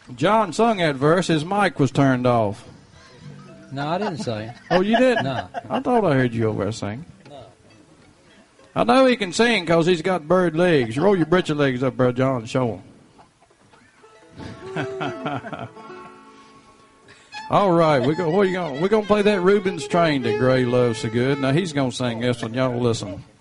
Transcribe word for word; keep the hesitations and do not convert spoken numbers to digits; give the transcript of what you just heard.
John sung that verse. His mic was turned off. No, I didn't sing. Oh, you didn't? No. I thought I heard you over there sing. No. I know he can sing because he's got bird legs. You roll your britches legs up there, John, and show him. All right, we go. What are you going? We're gonna play that Reuben's Train that Gray loves so good. Now he's gonna sing this one. Y'all listen.